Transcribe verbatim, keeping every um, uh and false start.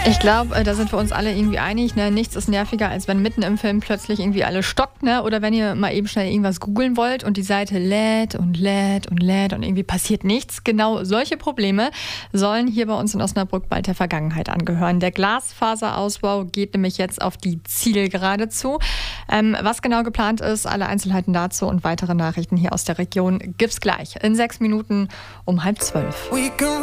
Ich glaube, da sind wir uns alle irgendwie einig. Ne? Nichts ist nerviger, als wenn mitten im Film plötzlich irgendwie alles stockt. Ne? Oder wenn ihr mal eben schnell irgendwas googeln wollt und die Seite lädt und lädt und lädt und irgendwie passiert nichts. Genau solche Probleme sollen hier bei uns in Osnabrück bald der Vergangenheit angehören. Der Glasfaserausbau geht nämlich jetzt auf die Zielgerade zu. Ähm, was genau geplant ist, alle Einzelheiten dazu und weitere Nachrichten hier aus der Region gibt's gleich in sechs Minuten um halb zwölf.